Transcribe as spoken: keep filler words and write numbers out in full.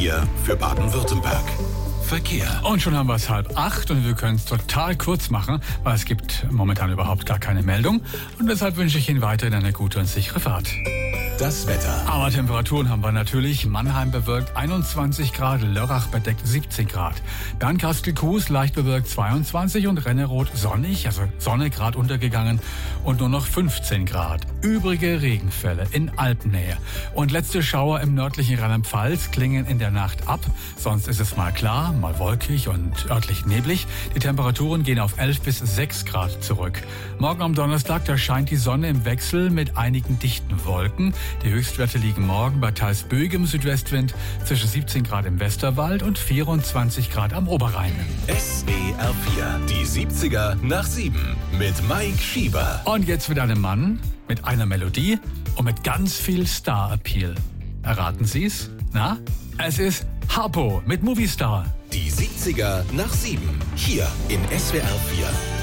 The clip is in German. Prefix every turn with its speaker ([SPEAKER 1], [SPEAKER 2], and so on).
[SPEAKER 1] vier für Baden-Württemberg. Verkehr.
[SPEAKER 2] Und schon haben wir es halb acht und wir können es total kurz machen, weil es gibt momentan überhaupt gar keine Meldung. Und deshalb wünsche ich Ihnen weiterhin eine gute und sichere Fahrt.
[SPEAKER 1] Das Wetter.
[SPEAKER 2] Aber Temperaturen haben wir natürlich. Mannheim bewölkt einundzwanzig Grad, Lörrach bedeckt siebzehn Grad. Bernkastel-Kues leicht bewölkt zweiundzwanzig und Renneroth sonnig, also Sonne gerade untergegangen und nur noch fünfzehn Grad. Übrige Regenfälle in Alpennähe. Und letzte Schauer im nördlichen Rheinland-Pfalz klingen in der Nacht ab. Sonst ist es mal klar, mal wolkig und örtlich neblig. Die Temperaturen gehen auf elf bis sechs Grad zurück. Morgen am Donnerstag, da scheint die Sonne im Wechsel mit einigen dichten Wolken. Die Höchstwerte liegen morgen bei teils böigem Südwestwind zwischen siebzehn Grad im Westerwald und vierundzwanzig Grad am Oberrhein.
[SPEAKER 1] S W R vier, die siebziger nach sieben mit Mike Schieber.
[SPEAKER 2] Und jetzt mit einem Mann, mit einer Melodie und mit ganz viel Star-Appeal. Erraten Sie's? Na? Es ist Harpo mit Movie Star.
[SPEAKER 1] Die siebziger nach sieben, hier in S W R vier.